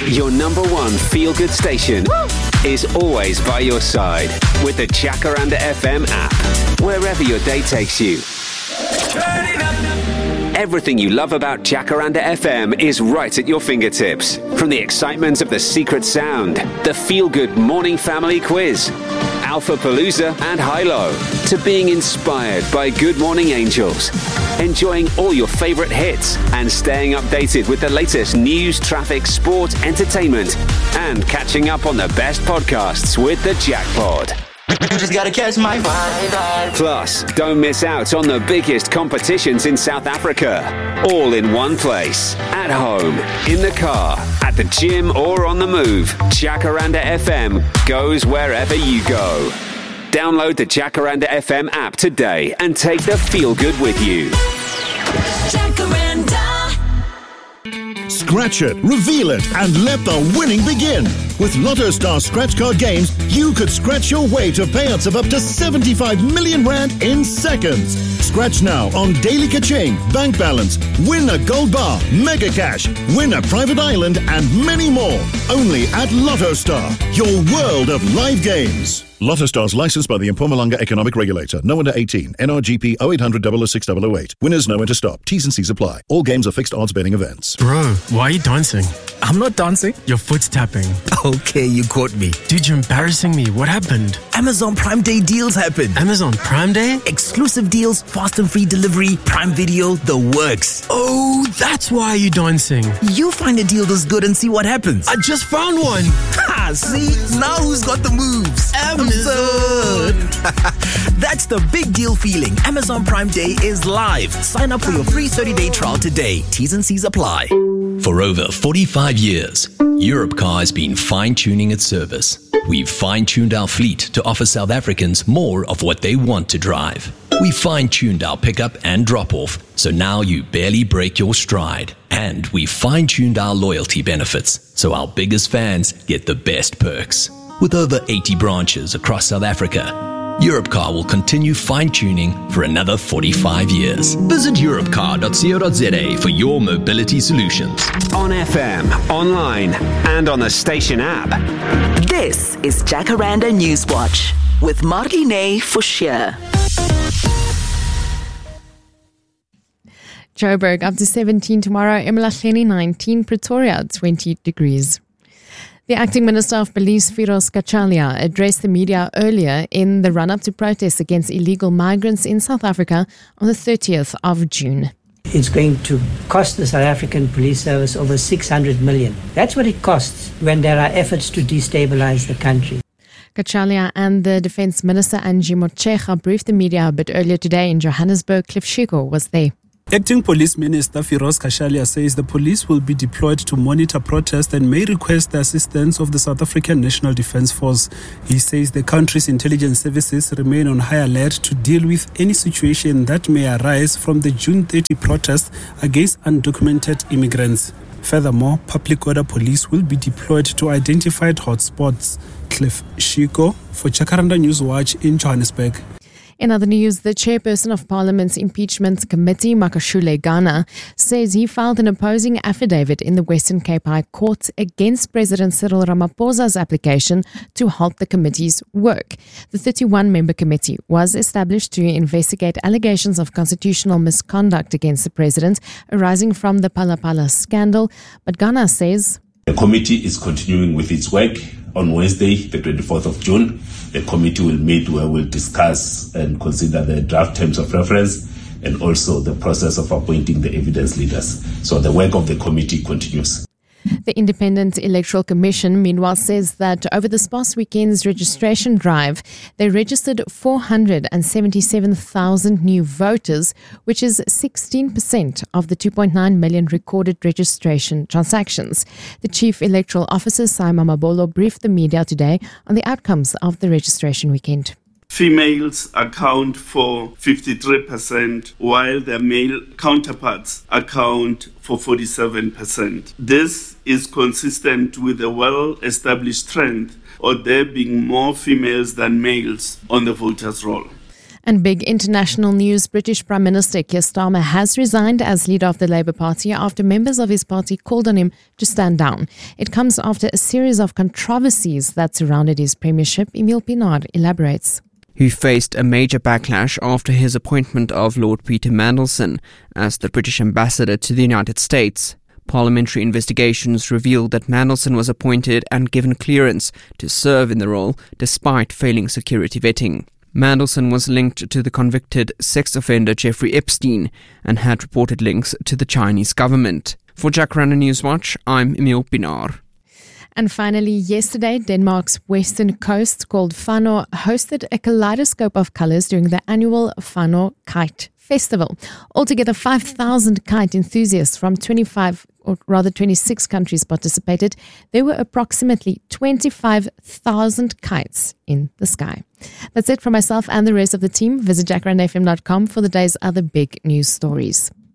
your number one feel-good station, is always by your side with the Jacaranda FM app, wherever your day takes you. Everything you love about Jacaranda FM is right at your fingertips. From the excitement of the secret sound, the feel-good morning family quiz, Alpha Palooza and High-Low, to being inspired by Good Morning Angels, enjoying all your favorite hits and staying updated with the latest news, traffic, sport, entertainment, and catching up on the best podcasts with the Jackpod. You just gotta catch my vibe. Plus, don't miss out on the biggest competitions in South Africa. All in one place. At home, in the car, at the gym, or on the move. Jacaranda FM goes wherever you go. Download the Jacaranda FM app today and take the feel good with you. Jacaranda. Scratch it, reveal it, and let the winning begin. With Lotto Star scratch card games, you could scratch your way to payouts of up to 75 million rand in seconds. Scratch now on Daily Kaching, Bank Balance, win a gold bar, Mega Cash, win a private island, and many more. Only at Lotto Star, your world of live games. Lotto Stars licensed by the Mpumalanga Economic Regulator. No under 18. NRGP 0800 006 008. Winners know when to stop. T's and C's apply. All games are fixed odds betting events. Bro, why are you dancing? I'm not dancing. Your foot's tapping. Okay, you caught me. Dude, you're embarrassing me. What happened? Amazon Prime Day deals happened. Amazon Prime Day? Exclusive deals, fast and free delivery, Prime Video, the works. Oh, that's why you're dancing. You find a deal this good and see what happens. I just found one. Ha, see? Now who's got the moves? Amazon. That's the big deal feeling. Amazon Prime Day is live. Sign up for your free 30-day trial today. T's and C's apply. For over 45 years, Europcar has been fine-tuning its service. We've fine-tuned our fleet to offer South Africans more of what they want to drive. We fine-tuned our pickup and drop-off, so now you barely break your stride. And we fine-tuned our loyalty benefits, so our biggest fans get the best perks. With over 80 branches across South Africa, Europcar will continue fine-tuning for another 45 years. Visit europcar.co.za for your mobility solutions. On FM, online, and on the station app. This is Jacaranda Newswatch with Marlene Forshire. Joburg up to 17 tomorrow, eMalahleni 19, Pretoria 20 degrees. The acting Minister of Police, Firoz Kachalia, addressed the media earlier in the run-up to protests against illegal migrants in South Africa on the 30th of June. It's going to cost the South African Police Service over 600 million. That's what it costs when there are efforts to destabilize the country. Kachalia and the Defence Minister, Angie Motshekga, briefed the media a bit earlier today in Johannesburg. Cliff Shiko was there. Acting Police Minister Firoz Kachalia says the police will be deployed to monitor protests and may request the assistance of the South African National Defence Force. He says the country's intelligence services remain on high alert to deal with any situation that may arise from the June 30 protests against undocumented immigrants. Furthermore, public order police will be deployed to identified hotspots. Cliff Shiko for Jacaranda Newswatch in Johannesburg. In other news, the chairperson of Parliament's Impeachment Committee, Makashule Ghana, says he filed an opposing affidavit in the Western Cape High Court against President Cyril Ramaphosa's application to halt the committee's work. The 31-member committee was established to investigate allegations of constitutional misconduct against the president arising from the Phala scandal, but Ghana says the committee is continuing with its work. On Wednesday, the 24th of June, the committee will meet where we'll discuss and consider the draft terms of reference and also the process of appointing the evidence leaders. So the work of the committee continues. The Independent Electoral Commission, meanwhile, says that over this past weekend's registration drive, they registered 477,000 new voters, which is 16% of the 2.9 million recorded registration transactions. The Chief Electoral Officer, Saima Mabolo, briefed the media today on the outcomes of the registration weekend. Females account for 53%, while their male counterparts account for 47%. This is consistent with a well-established trend of there being more females than males on the voters' roll. And big international news, British Prime Minister Keir Starmer has resigned as leader of the Labour Party after members of his party called on him to stand down. It comes after a series of controversies that surrounded his premiership. Emil Pinar elaborates. He faced a major backlash after his appointment of Lord Peter Mandelson as the British ambassador to the United States. Parliamentary investigations revealed that Mandelson was appointed and given clearance to serve in the role despite failing security vetting. Mandelson was linked to the convicted sex offender Jeffrey Epstein and had reported links to the Chinese government. For Jacaranda Newswatch, I'm Emil Pinar. And finally, yesterday, Denmark's western coast called Fano hosted a kaleidoscope of colours during the annual Fano Kite Festival. Altogether, 5,000 kite enthusiasts from 26 countries participated. There were approximately 25,000 kites in the sky. That's it from myself and the rest of the team. Visit jacarandafm.com for the day's other big news stories.